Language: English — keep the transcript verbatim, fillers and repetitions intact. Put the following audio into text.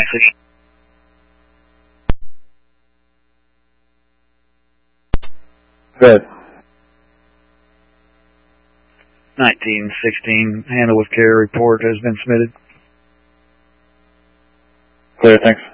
message. Good. nineteen sixteen, handle with care report has been submitted. Clear, thanks.